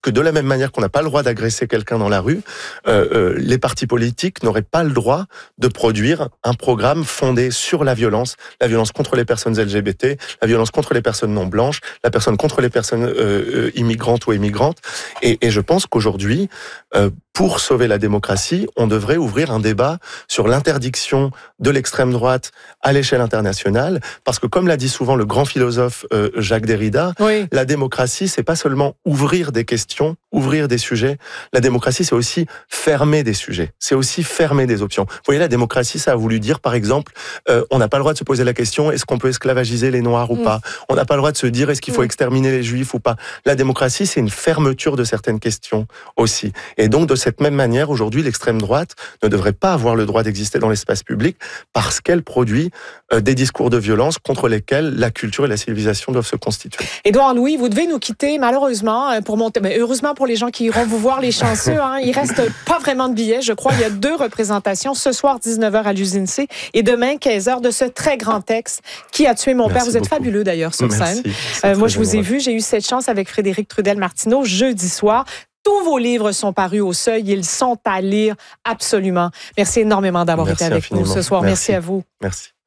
que de la même manière qu'on n'a pas le droit d'agresser quelqu'un dans la rue, les partis politiques n'auraient pas le droit de produire un programme fondé sur la violence contre les personnes LGBT, la violence contre les personnes non blanches, la personne contre les personnes immigrantes ou émigrantes. Et je pense qu'aujourd'hui, pour sauver la démocratie, on devrait ouvrir un débat sur l'interdiction de l'extrême droite à l'échelle internationale, parce que comme l'a dit souvent le grand philosophe Jacques Derrida, oui. La démocratie, c'est pas seulement ouvrir des questions, ouvrir des sujets. La démocratie, c'est aussi fermer des sujets. C'est aussi fermer des options. Vous voyez, la démocratie, ça a voulu dire, par exemple, on n'a pas le droit de se poser la question, est-ce qu'on peut esclavagiser les Noirs ou pas? On n'a pas le droit de se dire, est-ce qu'il faut exterminer les Juifs ou pas? La démocratie, c'est une fermeture de certaines questions aussi. Et donc, de cette même manière, aujourd'hui, l'extrême droite ne devrait pas avoir le droit d'exister dans l'espace public parce qu'elle produit des discours de violence contre lesquels la culture et la civilisation doivent se constituer. Édouard Louis, vous devez nous quitter malheureusement pour monter. Mais heureusement pour les gens qui iront vous voir, les chanceux. Il reste pas vraiment de billets, je crois. Il y a 2 représentations ce soir 19h à l'usine C et demain 15h de ce très grand texte Qui a tué mon père. Vous êtes fabuleux d'ailleurs sur scène. Moi je vous ai vu, j'ai eu cette chance avec Frédéric Trudel-Martineau jeudi soir. Tous vos livres sont parus au Seuil. Ils sont à lire absolument. Merci énormément d'avoir été avec nous ce soir. Merci à vous. Merci.